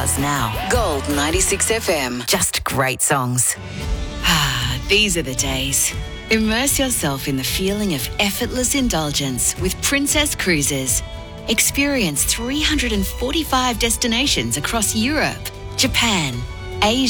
Buzz now. Gold 96 FM. Just great songs. These are the days. Immerse yourself in the feeling of effortless indulgence with Princess Cruises. Experience 345 destinations across Europe, Japan, Asia,